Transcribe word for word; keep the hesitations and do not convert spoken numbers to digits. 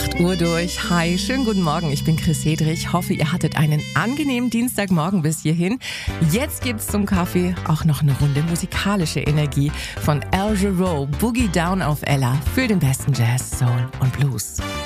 acht Uhr durch. Hi, schönen guten Morgen. Ich bin Chris Hedrich. Hoffe, ihr hattet einen angenehmen Dienstagmorgen bis hierhin. Jetzt gibt's zum Kaffee auch noch eine Runde musikalische Energie von Al Jarreau, Boogie Down auf Ella für den besten Jazz, Soul und Blues.